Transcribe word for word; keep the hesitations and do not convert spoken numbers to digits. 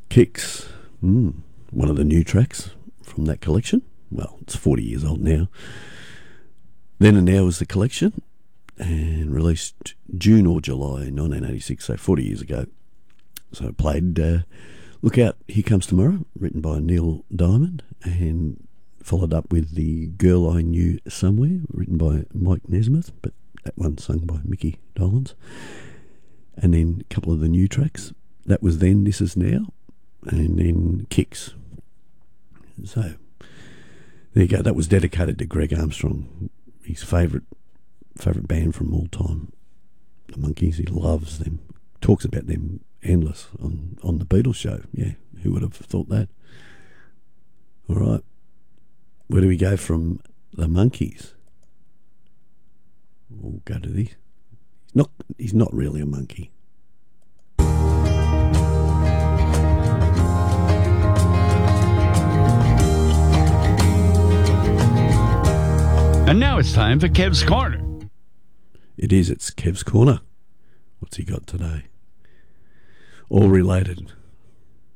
Kicks, mm, one of the new tracks from that collection. Well, it's forty years old now. Then and Now was the collection, and released June or July nineteen eighty-six, so forty years ago. So I played uh, Look Out, Here Comes Tomorrow, written by Neil Diamond, and followed up with The Girl I Knew Somewhere, written by Mike Nesmith, but that one sung by Mickey Dolenz. And then a couple of the new tracks. That was Then, This Is Now, and then Kicks. So there you go. That was dedicated to Greg Armstrong, his favourite favourite band from all time, the Monkees. He loves them. Talks about them endless on, on the Beatles show. Yeah, who would have thought that? All right. Where do we go from the Monkees? We'll go to this. He's not, he's not really a monkey. And now it's time for Kev's Corner. It is, it's Kev's Corner. What's he got today? All related.